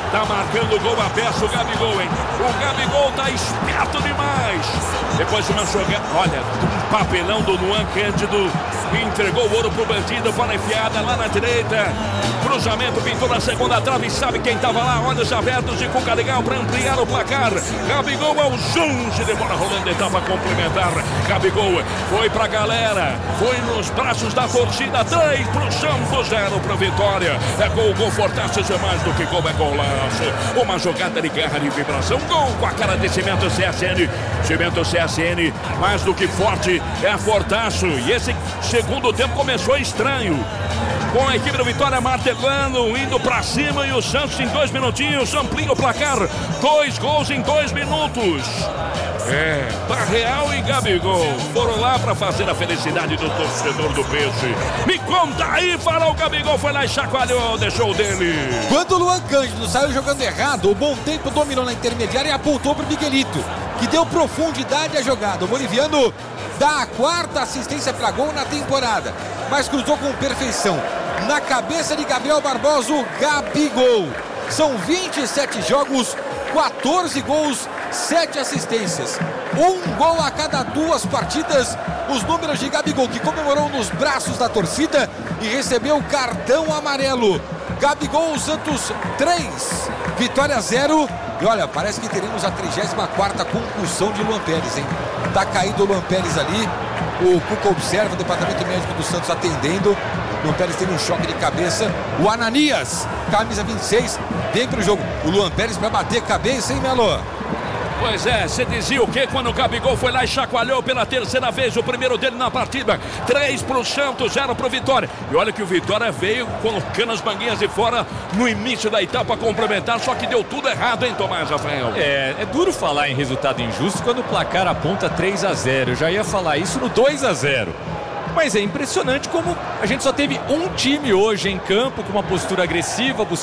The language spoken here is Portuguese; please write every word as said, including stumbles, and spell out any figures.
Tá marcando o gol a peça o Gabigol, hein? O Gabigol tá esperto demais. Depois de uma jogada, olha, um papelão do Luan Cândido. Entregou o ouro pro bandido, bola enfiada lá na direita. Cruzamento, pintou na segunda trave e sabe quem tava lá. Olhos abertos de Cuca Legal para ampliar o placar. Gabigol ao junge de bola rolando, etapa complementar. Gabigol foi pra galera, foi nos braços da torcida. três pro chão, do zero pro Vitória. É gol, gol fortaço, é mais do que gol, é golaço. Uma jogada de guerra, de vibração. Gol com a cara de Cimento C S N. Cimento C S N, mais do que forte, é fortaço. E esse segundo tempo começou estranho, com a equipe do Vitória martelando, indo pra cima, e o Santos em dois minutinhos amplia o placar. Dois gols em dois minutos. É, Barreal e Gabigol foram lá pra fazer a felicidade do torcedor do Peixe. Me conta aí, fala, o Gabigol foi lá e chacoalhou, deixou dele. Quando o Luan Cândido saiu jogando errado, o Bom Tempo dominou na intermediária e apontou pro Miguelito, que deu profundidade à jogada. O boliviano dá a quarta assistência para gol na temporada, mas cruzou com perfeição na cabeça de Gabriel Barbosa, o Gabigol. São vinte e sete jogos, quatorze gols, sete assistências, um gol a cada duas partidas. Os números de Gabigol, que comemorou nos braços da torcida e recebeu cartão amarelo. Gabigol, Santos três, Vitória zero. E olha, parece que teremos a trigésima quarta concussão de Luan Pérez, hein? Tá caído o Luan Pérez ali. O Cuca observa, o departamento médico do Santos atendendo. Luan Pérez teve um choque de cabeça. O Ananias, camisa vinte e seis, vem pro jogo. O Luan Pérez para bater cabeça, hein, Melo? Pois é, você dizia o que quando o Gabigol foi lá e chacoalhou pela terceira vez, o primeiro dele na partida. Três pro Santos, zero pro Vitória. E olha que o Vitória veio colocando as manguinhas de fora no início da etapa complementar, só que deu tudo errado, hein, Tomás Rafael? É, é duro falar em resultado injusto quando o placar aponta três a zero. Eu já ia falar isso no dois a zero. Mas é impressionante como a gente só teve um time hoje em campo com uma postura agressiva, buscando